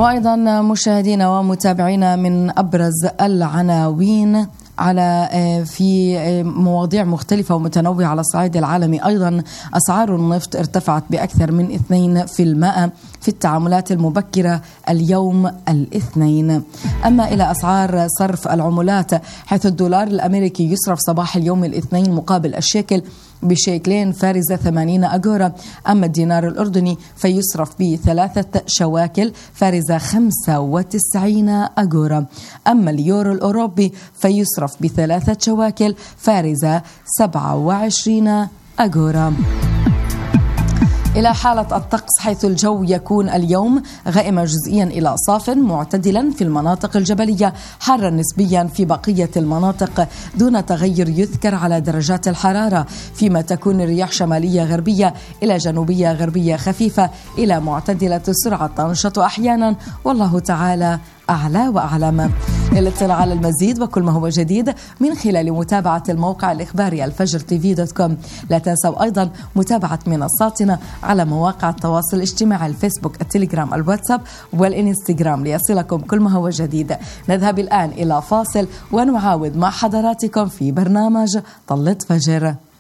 وأيضا مشاهدينا ومتابعينا من أبرز العناوين على في مواضيع مختلفة ومتنوعة على الصعيد العالمي. أيضا أسعار النفط ارتفعت بأكثر من 2% في التعاملات المبكرة اليوم الاثنين. أما إلى أسعار صرف العملات، حيث الدولار الأمريكي يصرف صباح اليوم الاثنين مقابل الشيكل بشيكلين فارزة 80 أجورا. أما الدينار الأردني فيصرف ب3 شواكل فارزة 95 أجورا. أما اليورو الأوروبي فيصرف ب3 شواكل فارزة 27 أجورا. إلى حالة الطقس، حيث الجو يكون اليوم غائما جزئيا إلى صاف معتدلا في المناطق الجبلية، حارا نسبيا في بقية المناطق دون تغير يذكر على درجات الحرارة، فيما تكون الرياح شمالية غربية إلى جنوبية غربية خفيفة إلى معتدلة السرعة تنشط أحيانا، والله تعالى أعلى وأعلم. للاطلاع على المزيد وكل ما هو جديد من خلال متابعة الموقع الإخباري الفجر.tv.com. لا تنسوا أيضا متابعة منصاتنا على مواقع التواصل الاجتماعي: الفيسبوك، التليجرام، الواتساب والإنستغرام ليصلكم كل ما هو جديد. نذهب الآن إلى فاصل ونعاود مع حضراتكم في برنامج طلة فجر.